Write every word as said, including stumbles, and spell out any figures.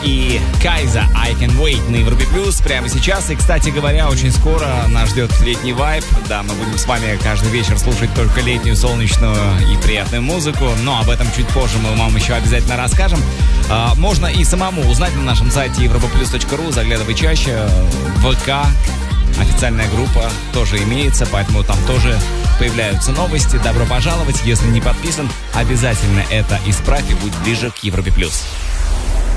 и Кайза I Can Wait на Европе Плюс прямо сейчас. И, кстати говоря, очень скоро нас ждет летний вайб. Да, мы будем с вами каждый вечер слушать только летнюю, солнечную и приятную музыку. Но об этом чуть позже мы вам еще обязательно расскажем. А, можно и самому узнать на нашем сайте европа плюс точка ру. Заглядывай чаще. ВК, официальная группа тоже имеется, поэтому там тоже появляются новости. Добро пожаловать. Если не подписан, обязательно это исправь и будь ближе к Европе Плюс.